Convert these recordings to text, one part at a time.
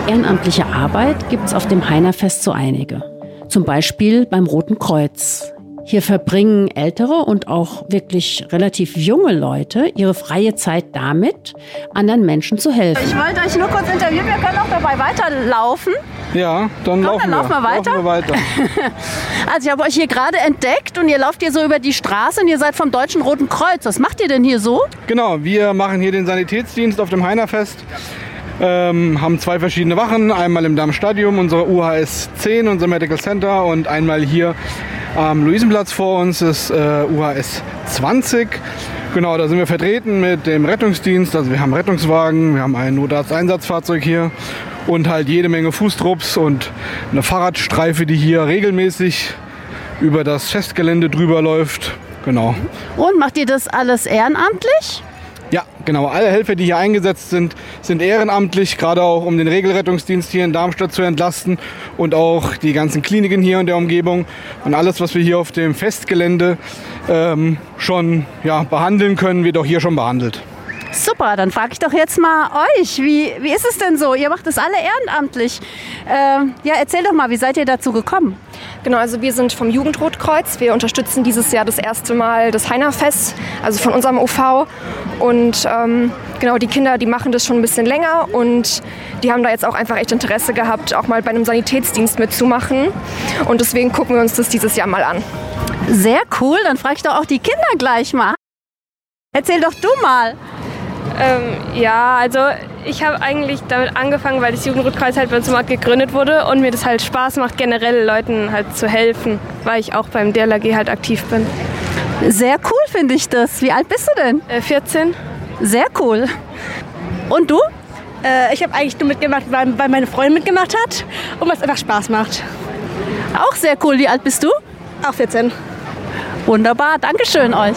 Ehrenamtliche Arbeit gibt es auf dem Heinerfest so einige. Zum Beispiel beim Roten Kreuz. Hier verbringen ältere und auch wirklich relativ junge Leute ihre freie Zeit damit, anderen Menschen zu helfen. Ich wollte euch nur kurz interviewen, wir können auch dabei weiterlaufen. Ja, dann laufen wir weiter. Also ich habe euch hier gerade entdeckt und ihr lauft hier so über die Straße und ihr seid vom Deutschen Roten Kreuz. Was macht ihr denn hier so? Genau, wir machen hier den Sanitätsdienst auf dem Heinerfest. Haben 2 verschiedene Wachen, einmal im Darmstadion, unser UHS 10, unser Medical Center, und einmal hier am Luisenplatz vor uns ist UHS 20. Genau, da sind wir vertreten mit dem Rettungsdienst. Also wir haben Rettungswagen, wir haben ein Notarzteinsatzfahrzeug hier und halt jede Menge Fußtrupps und eine Fahrradstreife, die hier regelmäßig über das Festgelände drüber läuft. Genau. Und macht ihr das alles ehrenamtlich? Ja, genau. Alle Helfer, die hier eingesetzt sind, sind ehrenamtlich, gerade auch um den Regelrettungsdienst hier in Darmstadt zu entlasten und auch die ganzen Kliniken hier in der Umgebung. Und alles, was wir hier auf dem Festgelände schon behandeln können, wird auch hier schon behandelt. Super, dann frage ich doch jetzt mal euch, wie ist es denn so? Ihr macht das alle ehrenamtlich. Erzähl doch mal, wie seid ihr dazu gekommen? Genau, also wir sind vom Jugendrotkreuz. Wir unterstützen dieses Jahr das erste Mal das Heinerfest, also von unserem OV. Und die Kinder, die machen das schon ein bisschen länger und die haben da jetzt auch einfach echt Interesse gehabt, auch mal bei einem Sanitätsdienst mitzumachen. Und deswegen gucken wir uns das dieses Jahr mal an. Sehr cool, dann frage ich doch auch die Kinder gleich mal. Erzähl doch du mal. Also ich habe eigentlich damit angefangen, weil das Jugendrotkreuz halt bei uns im Ort gegründet wurde und mir das halt Spaß macht, generell Leuten halt zu helfen, weil ich auch beim DLRG halt aktiv bin. Sehr cool finde ich das. Wie alt bist du denn? 14. Sehr cool. Und du? Ich habe eigentlich nur mitgemacht, weil meine Freundin mitgemacht hat und weil es einfach Spaß macht. Auch sehr cool. Wie alt bist du? Auch 14. Wunderbar. Dankeschön euch.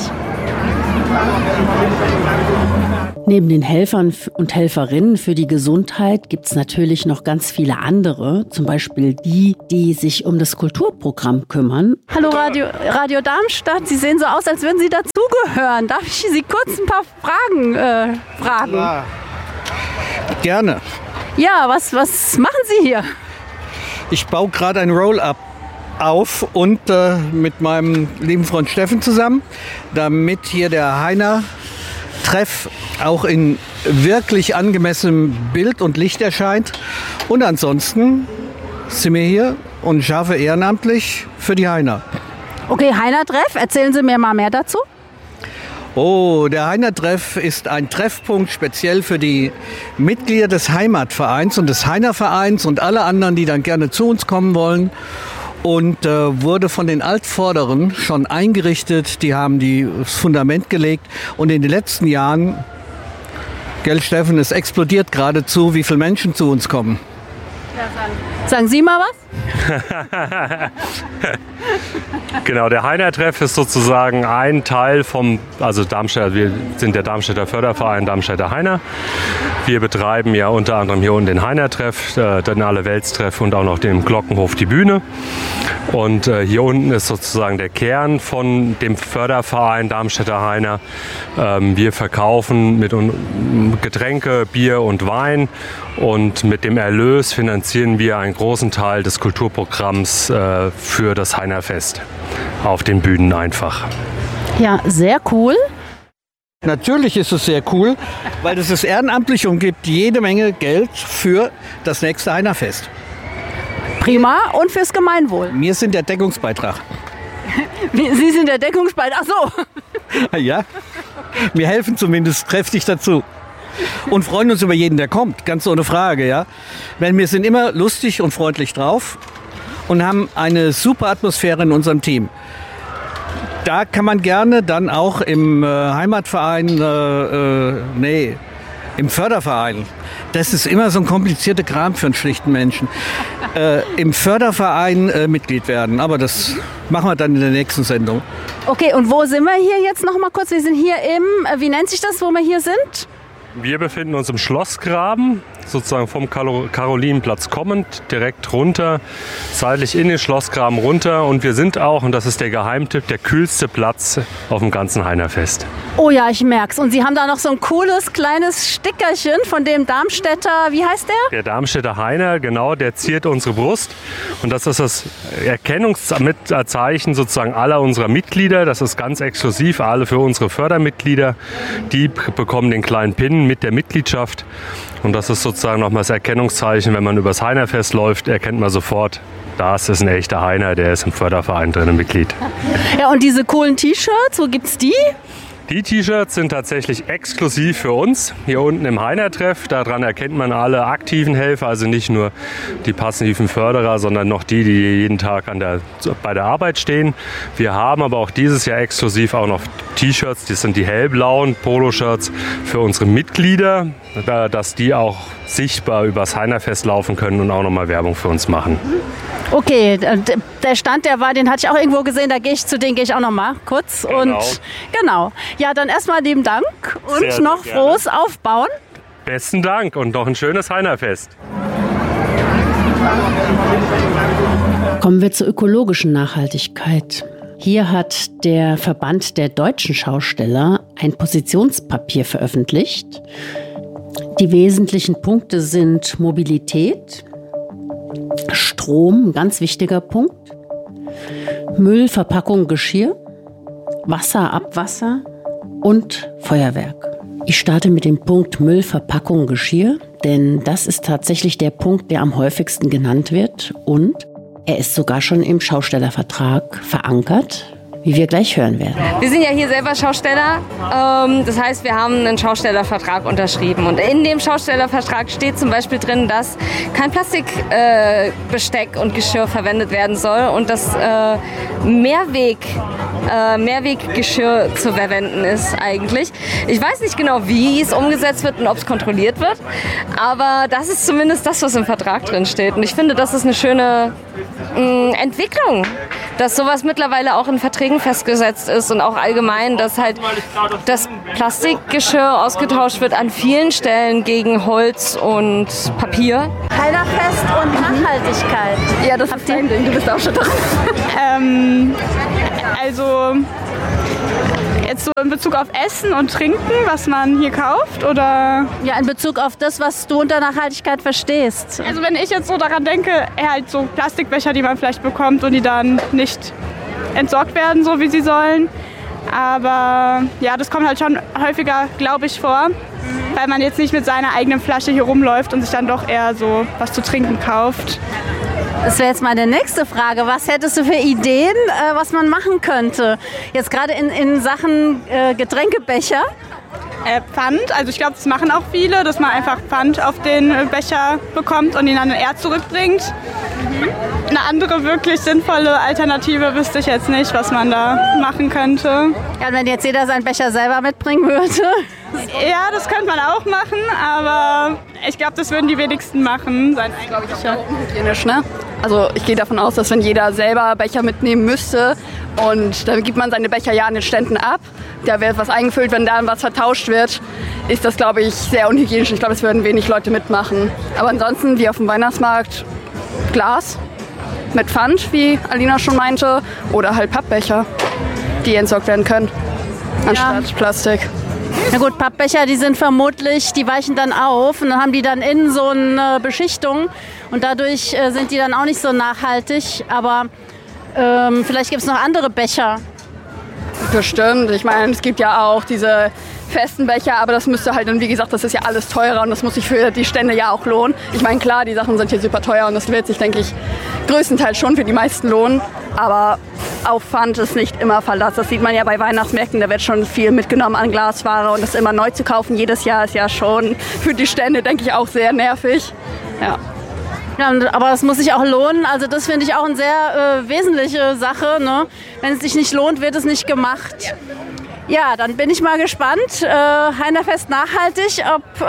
Neben den Helfern und Helferinnen für die Gesundheit gibt es natürlich noch ganz viele andere, zum Beispiel die sich um das Kulturprogramm kümmern. Hallo Radio Darmstadt, Sie sehen so aus, als würden Sie dazugehören. Darf ich Sie kurz ein paar Fragen fragen? Ja. Gerne. Ja, was machen Sie hier? Ich baue gerade ein Roll-Up auf und mit meinem lieben Freund Steffen zusammen, damit hier der Heiner-Treff auch in wirklich angemessenem Bild und Licht erscheint. Und ansonsten sind wir hier und ich arbeite ehrenamtlich für die Heiner. Okay, Heiner-Treff, erzählen Sie mir mal mehr dazu. Oh, der Heiner-Treff ist ein Treffpunkt speziell für die Mitglieder des Heimatvereins und des Heiner-Vereins und alle anderen, die dann gerne zu uns kommen wollen. Und wurde von den Altvorderen schon eingerichtet. Die haben das Fundament gelegt. Und in den letzten Jahren, gell Steffen, es explodiert geradezu, wie viele Menschen zu uns kommen. Ja, sagen Sie mal was? Genau, der Heiner-Treff ist sozusagen ein Teil wir sind der Darmstädter Förderverein Darmstädter Heiner. Wir betreiben ja unter anderem hier unten den Heiner-Treff, den Alle-Welts-Treff und auch noch den Glockenhof die Bühne. Und hier unten ist sozusagen der Kern von dem Förderverein Darmstädter Heiner. Wir verkaufen mit Getränke, Bier und Wein und mit dem Erlös finanzieren wir einen großen Teil des Kulturprogramms für das Heinerfest auf den Bühnen einfach. Ja, sehr cool. Natürlich ist es sehr cool, weil es ist ehrenamtlich und gibt jede Menge Geld für das nächste Heinerfest. Prima. Und fürs Gemeinwohl? Wir sind der Deckungsbeitrag. Sie sind der Deckungsbeitrag? Ach so. Ja, wir helfen zumindest kräftig dazu. Und freuen uns über jeden, der kommt, ganz ohne Frage. Ja? Weil wir sind immer lustig und freundlich drauf und haben eine super Atmosphäre in unserem Team. Da kann man gerne dann auch im Heimatverein, im Förderverein, das ist immer so ein komplizierter Kram für einen schlichten Menschen, im Förderverein Mitglied werden. Aber das machen wir dann in der nächsten Sendung. Okay, und wo sind wir hier jetzt noch mal kurz? Wir sind hier wie nennt sich das, wo wir hier sind? Wir befinden uns im Schlossgraben, sozusagen vom Karolinenplatz kommend, direkt runter, seitlich in den Schlossgraben runter. Und wir sind auch, und das ist der Geheimtipp, der kühlste Platz auf dem ganzen Heinerfest. Oh ja, ich merk's. Und Sie haben da noch so ein cooles kleines Stickerchen von dem Darmstädter, wie heißt der? Der Darmstädter Heiner, genau, der ziert unsere Brust. Und das ist das Erkennungszeichen sozusagen aller unserer Mitglieder. Das ist ganz exklusiv, alle für unsere Fördermitglieder. Die bekommen den kleinen Pin mit der Mitgliedschaft. Und das ist sozusagen nochmal das Erkennungszeichen. Wenn man übers Heinerfest läuft, erkennt man sofort, das ist ein echter Heiner, der ist im Förderverein drin, Mitglied. Ja, und diese coolen T-Shirts, wo gibt's die? Die T-Shirts sind tatsächlich exklusiv für uns, hier unten im Heiner-Treff. Daran erkennt man alle aktiven Helfer, also nicht nur die passiven Förderer, sondern noch die jeden Tag bei der Arbeit stehen. Wir haben aber auch dieses Jahr exklusiv auch noch T-Shirts, das sind die hellblauen Poloshirts für unsere Mitglieder, dass die auch sichtbar übers Heinerfest laufen können und auch nochmal Werbung für uns machen. Okay, der Stand, den hatte ich auch irgendwo gesehen, zu denen gehe ich auch noch mal kurz. Genau. Und genau. Ja, dann erstmal lieben Dank und sehr noch gerne. frohes Aufbauen. Besten Dank und noch ein schönes Heinerfest. Kommen wir zur ökologischen Nachhaltigkeit. Hier hat der Verband der deutschen Schausteller ein Positionspapier veröffentlicht. Die wesentlichen Punkte sind Mobilität, Strom, ein ganz wichtiger Punkt, Müll, Verpackung, Geschirr, Wasser, Abwasser und Feuerwerk. Ich starte mit dem Punkt Müll, Verpackung, Geschirr, denn das ist tatsächlich der Punkt, der am häufigsten genannt wird und er ist sogar schon im Schaustellervertrag verankert, wie wir gleich hören werden. Wir sind ja hier selber Schausteller, das heißt, wir haben einen Schaustellervertrag unterschrieben und in dem Schaustellervertrag steht zum Beispiel drin, dass kein Plastikbesteck und Geschirr verwendet werden soll und dass Mehrweggeschirr zu verwenden ist eigentlich. Ich weiß nicht genau, wie es umgesetzt wird und ob es kontrolliert wird, aber das ist zumindest das, was im Vertrag drin steht und ich finde, das ist eine schöne Entwicklung, dass sowas mittlerweile auch in Verträgen festgesetzt ist und auch allgemein, dass halt das Plastikgeschirr ausgetauscht wird an vielen Stellen gegen Holz und Papier. Heinerfest und Nachhaltigkeit. Ja, das ist dein Ding, du bist auch schon drin. Also jetzt so in Bezug auf Essen und Trinken, was man hier kauft, oder? Ja, in Bezug auf das, was du unter Nachhaltigkeit verstehst. Also wenn ich jetzt so daran denke, halt so Plastikbecher, die man vielleicht bekommt und die dann nicht entsorgt werden, so wie sie sollen. Aber ja, das kommt halt schon häufiger, glaube ich, vor, weil man jetzt nicht mit seiner eigenen Flasche hier rumläuft und sich dann doch eher so was zu trinken kauft. Das wäre jetzt meine nächste Frage. Was hättest du für Ideen, was man machen könnte? Jetzt gerade in Sachen Getränkebecher? Pfand, also ich glaube, das machen auch viele, dass man einfach Pfand auf den Becher bekommt und ihn dann eher zurückbringt. Eine andere wirklich sinnvolle Alternative wüsste ich jetzt nicht, was man da machen könnte. Ja, wenn jetzt jeder seinen Becher selber mitbringen würde. Ja, das könnte man auch machen, aber ich glaube, das würden die wenigsten machen. Das ist, glaube ich, auch unhygienisch, ne? Also ich gehe davon aus, dass wenn jeder selber Becher mitnehmen müsste und dann gibt man seine Becher ja an den Ständen ab, da wird was eingefüllt, wenn da was vertauscht wird, ist das, glaube ich, sehr unhygienisch. Ich glaube, es würden wenig Leute mitmachen. Aber ansonsten, wie auf dem Weihnachtsmarkt, Glas mit Pfand, wie Alina schon meinte, oder halt Pappbecher, die entsorgt werden können, anstatt Plastik. Na gut, Pappbecher, die weichen dann auf und dann haben die dann innen so eine Beschichtung und dadurch sind die dann auch nicht so nachhaltig, aber vielleicht gibt es noch andere Becher. Bestimmt, ich meine, es gibt ja auch diese festen Becher, aber das müsste halt dann, wie gesagt, das ist ja alles teurer und das muss sich für die Stände ja auch lohnen. Ich meine, klar, die Sachen sind hier super teuer und das wird sich, denke ich, größtenteils schon für die meisten lohnen, aber Aufwand ist nicht immer Verlass. Das sieht man ja bei Weihnachtsmärkten, da wird schon viel mitgenommen an Glasware und das immer neu zu kaufen jedes Jahr ist ja schon für die Stände, denke ich, auch sehr nervig. Ja. Ja, aber es muss sich auch lohnen. Also das finde ich auch eine sehr wesentliche Sache. Ne? Wenn es sich nicht lohnt, wird es nicht gemacht. Ja, dann bin ich mal gespannt. Heinerfest nachhaltig,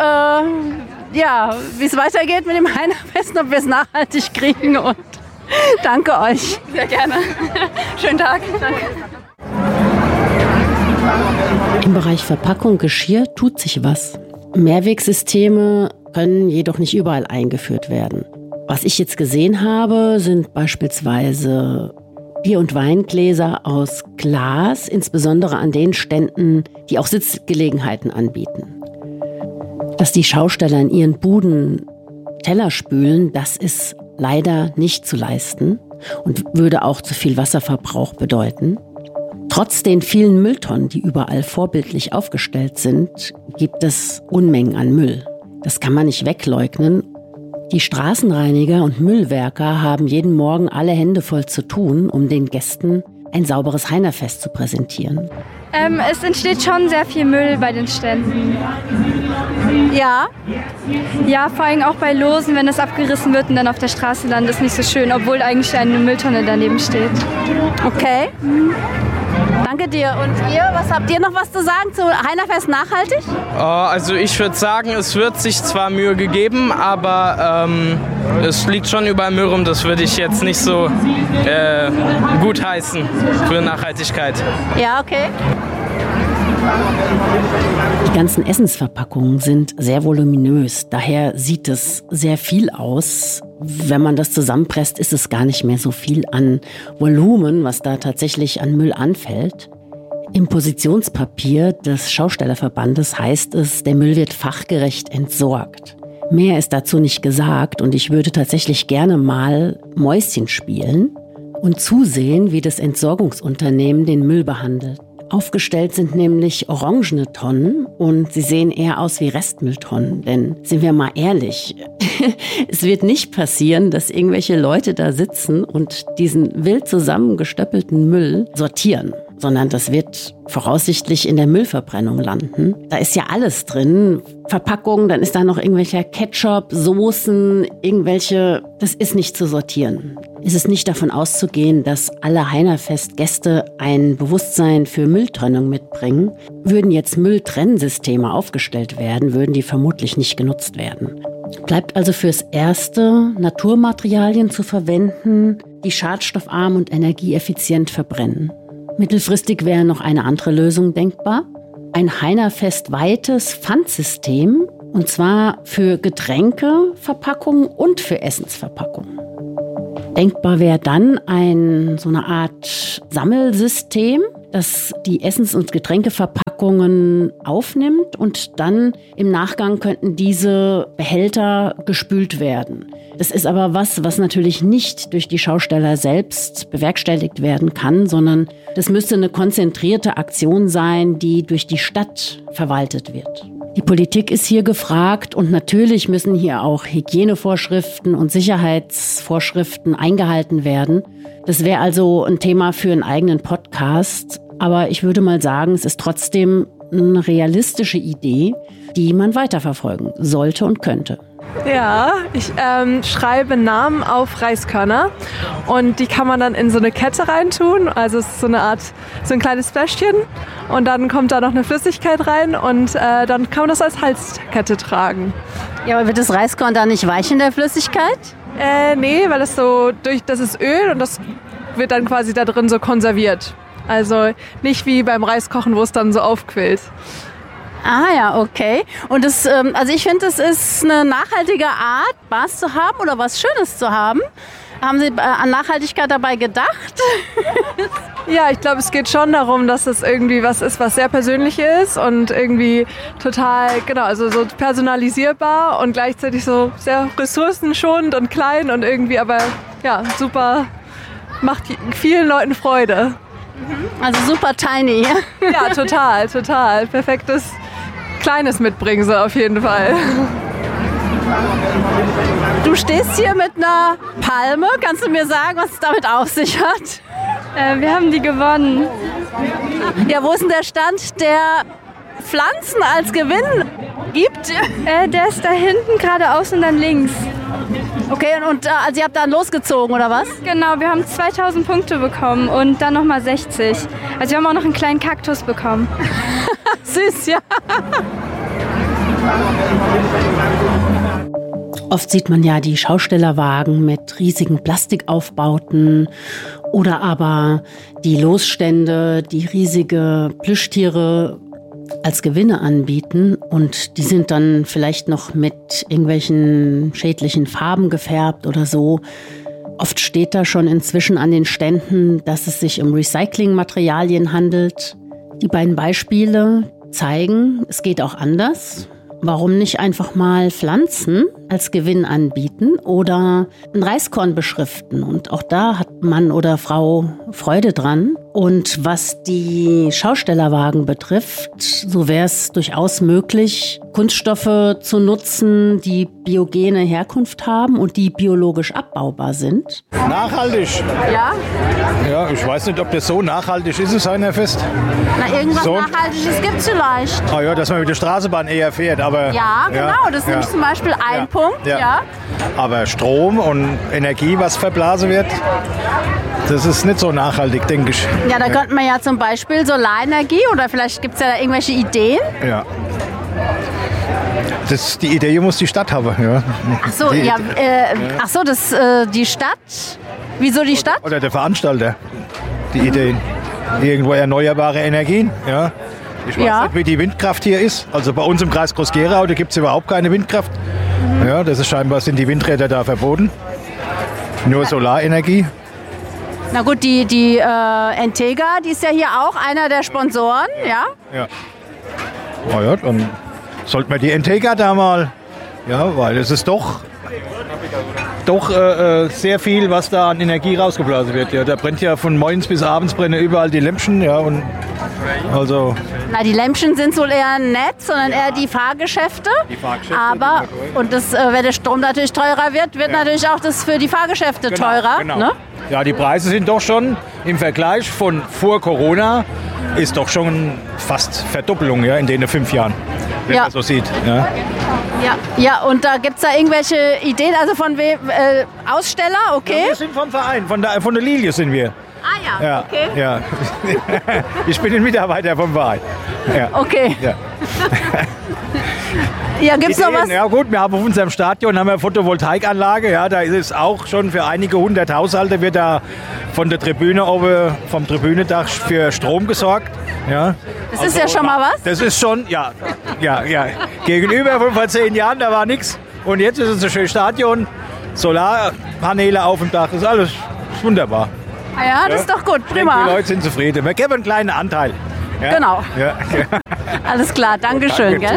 wie es weitergeht mit dem Heinerfest, ob wir es nachhaltig kriegen. Und danke euch. Sehr gerne. Schönen Tag. Danke. Im Bereich Verpackung, Geschirr tut sich was. Mehrwegsysteme können jedoch nicht überall eingeführt werden. Was ich jetzt gesehen habe, sind beispielsweise Bier- und Weingläser aus Glas, insbesondere an den Ständen, die auch Sitzgelegenheiten anbieten. Dass die Schausteller in ihren Buden Teller spülen, das ist leider nicht zu leisten und würde auch zu viel Wasserverbrauch bedeuten. Trotz den vielen Mülltonnen, die überall vorbildlich aufgestellt sind, gibt es Unmengen an Müll. Das kann man nicht wegleugnen. Die Straßenreiniger und Müllwerker haben jeden Morgen alle Hände voll zu tun, um den Gästen ein sauberes Heinerfest zu präsentieren. Es entsteht schon sehr viel Müll bei den Ständen. Ja? Ja, vor allem auch bei Losen, wenn das abgerissen wird und dann auf der Straße landet, ist nicht so schön, obwohl eigentlich eine Mülltonne daneben steht. Okay. Danke dir. Und ihr, habt ihr noch was zu sagen zu Heinerfest nachhaltig? Also ich würde sagen, es wird sich zwar Mühe gegeben, aber es liegt schon überall Müll rum. Das würde ich jetzt nicht so gut heißen für Nachhaltigkeit. Ja, okay. Die ganzen Essensverpackungen sind sehr voluminös. Daher sieht es sehr viel aus. Wenn man das zusammenpresst, ist es gar nicht mehr so viel an Volumen, was da tatsächlich an Müll anfällt. Im Positionspapier des Schaustellerverbandes heißt es, der Müll wird fachgerecht entsorgt. Mehr ist dazu nicht gesagt und ich würde tatsächlich gerne mal Mäuschen spielen und zusehen, wie das Entsorgungsunternehmen den Müll behandelt. Aufgestellt sind nämlich orangene Tonnen und sie sehen eher aus wie Restmülltonnen. Denn sind wir mal ehrlich, es wird nicht passieren, dass irgendwelche Leute da sitzen und diesen wild zusammengestöppelten Müll sortieren, sondern das wird voraussichtlich in der Müllverbrennung landen. Da ist ja alles drin, Verpackungen, dann ist da noch irgendwelcher Ketchup, Soßen, das ist nicht zu sortieren. Es ist nicht davon auszugehen, dass alle Heinerfest-Gäste ein Bewusstsein für Mülltrennung mitbringen. Würden jetzt Mülltrennsysteme aufgestellt werden, würden die vermutlich nicht genutzt werden. Bleibt also fürs Erste, Naturmaterialien zu verwenden, die schadstoffarm und energieeffizient verbrennen. Mittelfristig wäre noch eine andere Lösung denkbar. Ein Heinerfest-weites Pfandsystem, und zwar für Getränkeverpackungen und für Essensverpackungen. Denkbar wäre dann so eine Art Sammelsystem, das die Essens- und Getränkeverpackungen aufnimmt und dann im Nachgang könnten diese Behälter gespült werden. Das ist aber was natürlich nicht durch die Schausteller selbst bewerkstelligt werden kann, sondern das müsste eine konzentrierte Aktion sein, die durch die Stadt verwaltet wird. Die Politik ist hier gefragt und natürlich müssen hier auch Hygienevorschriften und Sicherheitsvorschriften eingehalten werden. Das wäre also ein Thema für einen eigenen Podcast. Aber ich würde mal sagen, es ist trotzdem eine realistische Idee, die man weiterverfolgen sollte und könnte. Ja, ich schreibe Namen auf Reiskörner und die kann man dann in so eine Kette reintun. Also es ist so ein kleines Fläschchen und dann kommt da noch eine Flüssigkeit rein und dann kann man das als Halskette tragen. Ja, aber wird das Reiskorn da nicht weich in der Flüssigkeit? Nee, weil das das ist Öl und das wird dann quasi da drin so konserviert. Also nicht wie beim Reiskochen, wo es dann so aufquillt. Ah ja, okay. Und also ich finde, es ist eine nachhaltige Art, Spaß zu haben oder was Schönes zu haben. Haben Sie an Nachhaltigkeit dabei gedacht? Ja, ich glaube, es geht schon darum, dass es irgendwie was ist, was sehr persönlich ist und irgendwie total, also so personalisierbar und gleichzeitig so sehr ressourcenschonend und klein und irgendwie aber ja, super, macht vielen Leuten Freude. Also super tiny. Ja, total. Perfektes kleines Mitbringsel auf jeden Fall. Du stehst hier mit einer Palme. Kannst du mir sagen, was es damit auf sich hat? Wir haben die gewonnen. Ja, wo ist denn der Stand, der Pflanzen als Gewinn gibt? Der ist da hinten geradeaus und dann links. Okay, und also ihr habt dann losgezogen, oder was? Genau, wir haben 2000 Punkte bekommen und dann nochmal 60. Also wir haben auch noch einen kleinen Kaktus bekommen. Süß, ja. Oft sieht man ja die Schaustellerwagen mit riesigen Plastikaufbauten oder aber die Losstände, die riesige Plüschtiere als Gewinne anbieten und die sind dann vielleicht noch mit irgendwelchen schädlichen Farben gefärbt oder so. Oft steht da schon inzwischen an den Ständen, dass es sich um Recyclingmaterialien handelt. Die beiden Beispiele zeigen, es geht auch anders. Warum nicht einfach mal Pflanzen als Gewinn anbieten oder ein Reiskorn beschriften? Und auch da hat Mann oder Frau Freude dran. Und was die Schaustellerwagen betrifft, so wäre es durchaus möglich, Kunststoffe zu nutzen, die biogene Herkunft haben und die biologisch abbaubar sind. Nachhaltig? Ja? Ja, ich weiß nicht, ob das so nachhaltig ist, das Heinerfest. Na, irgendwas Nachhaltiges gibt es vielleicht. Ah ja, dass man mit der Straßenbahn eher fährt, aber... Ja, genau, das ist nämlich zum Beispiel ein Punkt. Ja. Aber Strom und Energie, was verblasen wird, das ist nicht so nachhaltig, denke ich. Ja, da könnte man ja zum Beispiel Solarenergie oder vielleicht gibt es ja da irgendwelche Ideen. Ja. Die Idee muss die Stadt haben. Ja. Ach so, die Stadt? Wieso die Stadt? Oder der Veranstalter, die Ideen. Irgendwo erneuerbare Energien. Ja. Ich weiß nicht, wie die Windkraft hier ist. Also bei uns im Kreis Groß-Gerau, da gibt es überhaupt keine Windkraft. Ja, das ist scheinbar, sind die Windräder da verboten. Nur Solarenergie. Na gut, die Entega, die ist ja hier auch einer der Sponsoren, ja? Ja. Na ja, dann sollten wir die Entega da mal, ja, weil es ist doch sehr viel, was da an Energie rausgeblasen wird. Ja, da brennt ja von morgens bis abends brennen überall die Lämpchen, ja, und also... Na, die Lämpchen sind wohl eher nett, sondern eher die Fahrgeschäfte. Aber, und wenn der Strom natürlich teurer wird, wird natürlich auch das für die Fahrgeschäfte teurer. Genau. Ne? Ja, die Preise sind doch schon im Vergleich von vor Corona ist doch schon fast Verdoppelung, ja, in den 5 Jahren, wenn man so sieht. Ja. Ja, und da gibt es da irgendwelche Ideen, also von wem? Aussteller, okay? Ja, wir sind vom Verein, von der Lilie sind wir. Ah ja, okay. Ja. Ich bin ein Mitarbeiter vom Verein. Ja. Okay. Ja. Ja, gibt's noch was? Ja gut, wir haben auf unserem Stadion eine Photovoltaikanlage. Ja, da ist es auch schon für einige 100 Haushalte wird da von der Tribüne oben, vom Tribünendach für Strom gesorgt. Ja. Das ist ja schon mal was? Das ist schon, ja. Gegenüber von vor 10 Jahren, da war nichts. Und jetzt ist es ein schönes Stadion, Solarpaneele auf dem Dach, das ist alles wunderbar. Ah ja, das ist doch gut, prima. Die Leute sind zufrieden. Wir geben einen kleinen Anteil. Ja? Genau. Ja. Alles klar, Dankeschön. Danke. Gell?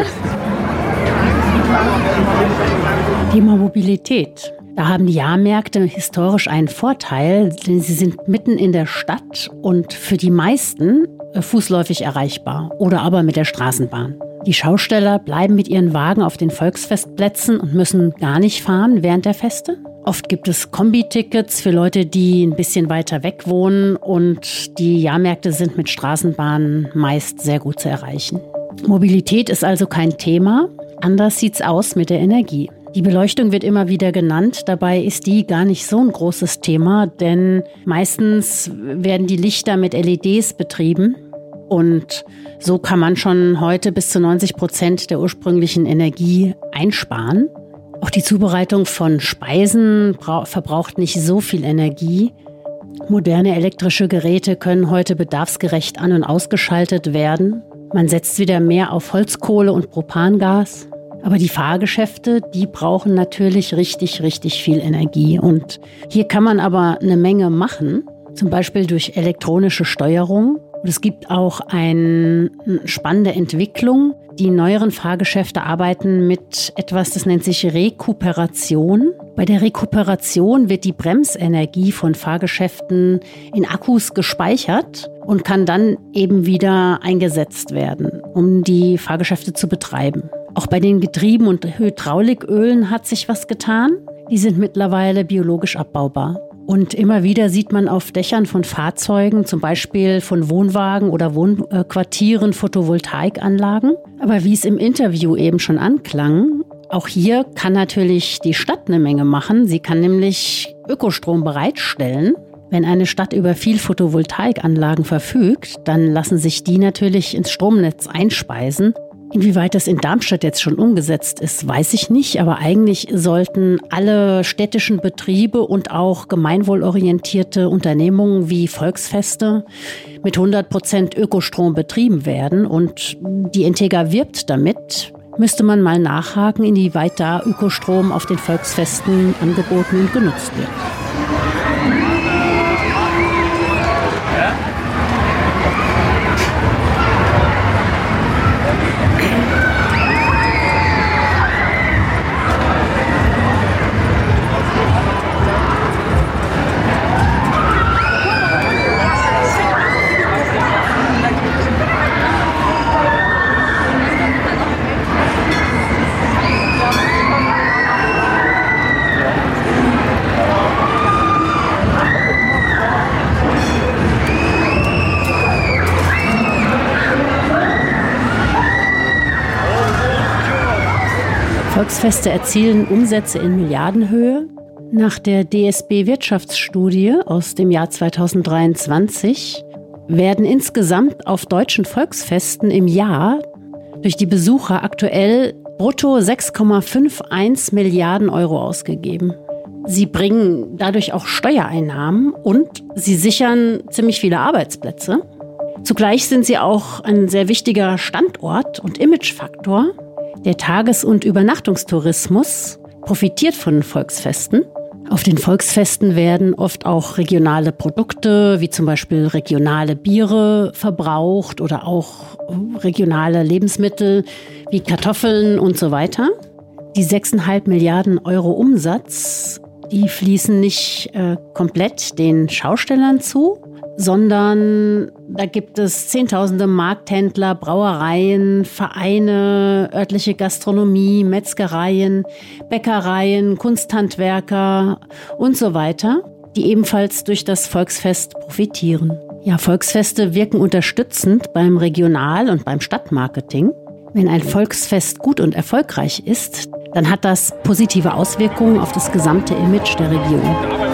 Thema Mobilität. Da haben die Jahrmärkte historisch einen Vorteil, denn sie sind mitten in der Stadt und für die meisten fußläufig erreichbar oder aber mit der Straßenbahn. Die Schausteller bleiben mit ihren Wagen auf den Volksfestplätzen und müssen gar nicht fahren während der Feste. Oft gibt es Kombi-Tickets für Leute, die ein bisschen weiter weg wohnen und die Jahrmärkte sind mit Straßenbahnen meist sehr gut zu erreichen. Mobilität ist also kein Thema. Anders sieht's aus mit der Energie. Die Beleuchtung wird immer wieder genannt. Dabei ist die gar nicht so ein großes Thema, denn meistens werden die Lichter mit LEDs betrieben. Und so kann man schon heute bis zu 90% der ursprünglichen Energie einsparen. Auch die Zubereitung von Speisen verbraucht nicht so viel Energie. Moderne elektrische Geräte können heute bedarfsgerecht an- und ausgeschaltet werden. Man setzt wieder mehr auf Holzkohle und Propangas. Aber die Fahrgeschäfte, die brauchen natürlich richtig viel Energie. Und hier kann man aber eine Menge machen, zum Beispiel durch elektronische Steuerung. Und es gibt auch eine spannende Entwicklung. Die neueren Fahrgeschäfte arbeiten mit etwas, das nennt sich Rekuperation. Bei der Rekuperation wird die Bremsenergie von Fahrgeschäften in Akkus gespeichert und kann dann eben wieder eingesetzt werden, um die Fahrgeschäfte zu betreiben. Auch bei den Getrieben und Hydraulikölen hat sich was getan. Die sind mittlerweile biologisch abbaubar. Und immer wieder sieht man auf Dächern von Fahrzeugen, zum Beispiel von Wohnwagen oder Wohnquartieren, Photovoltaikanlagen. Aber wie es im Interview eben schon anklang, auch hier kann natürlich die Stadt eine Menge machen. Sie kann nämlich Ökostrom bereitstellen. Wenn eine Stadt über viel Photovoltaikanlagen verfügt, dann lassen sich die natürlich ins Stromnetz einspeisen. Inwieweit das in Darmstadt jetzt schon umgesetzt ist, weiß ich nicht. Aber eigentlich sollten alle städtischen Betriebe und auch gemeinwohlorientierte Unternehmungen wie Volksfeste mit 100% Ökostrom betrieben werden. Und die Integra wirbt damit. Müsste man mal nachhaken, inwieweit da Ökostrom auf den Volksfesten angeboten und genutzt wird. Volksfeste erzielen Umsätze in Milliardenhöhe. Nach der DSB-Wirtschaftsstudie aus dem Jahr 2023 werden insgesamt auf deutschen Volksfesten im Jahr durch die Besucher aktuell brutto 6,51 Milliarden Euro ausgegeben. Sie bringen dadurch auch Steuereinnahmen und sie sichern ziemlich viele Arbeitsplätze. Zugleich sind sie auch ein sehr wichtiger Standort und Imagefaktor. Der Tages- und Übernachtungstourismus profitiert von den Volksfesten. Auf den Volksfesten werden oft auch regionale Produkte, wie zum Beispiel regionale Biere, verbraucht oder auch regionale Lebensmittel wie Kartoffeln und so weiter. Die 6,5 Milliarden Euro Umsatz, die fließen nicht komplett den Schaustellern zu, sondern da gibt es Zehntausende Markthändler, Brauereien, Vereine, örtliche Gastronomie, Metzgereien, Bäckereien, Kunsthandwerker und so weiter, die ebenfalls durch das Volksfest profitieren. Ja, Volksfeste wirken unterstützend beim Regional- und beim Stadtmarketing. Wenn ein Volksfest gut und erfolgreich ist, dann hat das positive Auswirkungen auf das gesamte Image der Region.